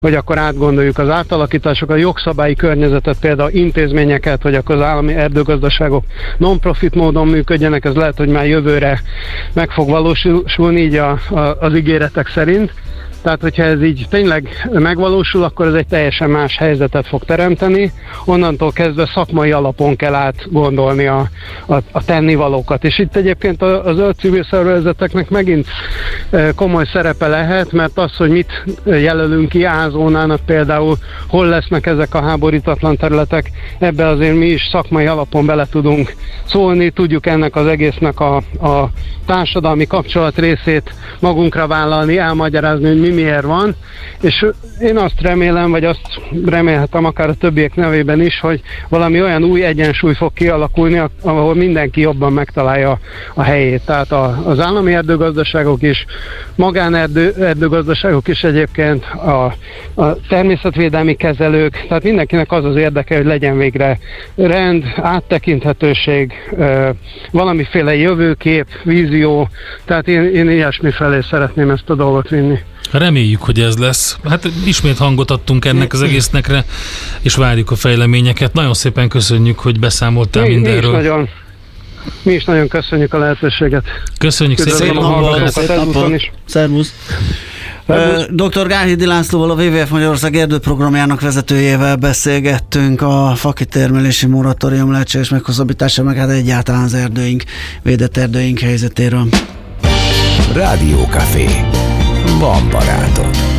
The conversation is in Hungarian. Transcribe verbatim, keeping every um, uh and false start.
hogy akkor átgondoljuk az átalakításokat, a jogszabályi környezetet, például intézményeket, hogy akkor az állami erdőgazdaságok non-profit módon működjenek, ez lehet, hogy már jövőre meg fog valósulni így a, a, az ígéretek szerint. Tehát, hogyha ez így tényleg megvalósul, akkor ez egy teljesen más helyzetet fog teremteni. Onnantól kezdve szakmai alapon kell átgondolni a, a, a tennivalókat. És itt egyébként a zöld civil szervezeteknek megint komoly szerepe lehet, mert az, hogy mit jelölünk ki A-zónának például, hol lesznek ezek a háborítatlan területek, ebbe azért mi is szakmai alapon bele tudunk szólni, tudjuk ennek az egésznek a, a társadalmi kapcsolat részét magunkra vállalni, elmagyarázni, hogy mi miért van, és én azt remélem, vagy azt remélhetem akár a többiek nevében is, hogy valami olyan új egyensúly fog kialakulni, ahol mindenki jobban megtalálja a helyét. Tehát az állami erdőgazdaságok is, magánerdőgazdaságok is egyébként, a, a természetvédelmi kezelők, tehát mindenkinek az az érdeke, hogy legyen végre rend, áttekinthetőség, valamiféle jövőkép, vízió, tehát én, én ilyesmi felé szeretném ezt a dolgot vinni. Reméljük, hogy ez lesz. Hát ismét hangot adtunk ennek az egésznek, és várjuk a fejleményeket. Nagyon szépen köszönjük, hogy beszámoltál mi, mindenről. Mi is, nagyon, mi is nagyon köszönjük a lehetőséget. Köszönjük szépen. Szép napot. Szép napot. Szervusz. doktor Gálhidi Lászlóval, a dupla vé vé ef Magyarország erdőprogramjának vezetőjével beszélgettünk a fakitermelési moratórium lehetséges meghosszabbítása, meg hát egyáltalán az erdőink, védett erdőink helyzetéről. Rádiókafé. Van barátom.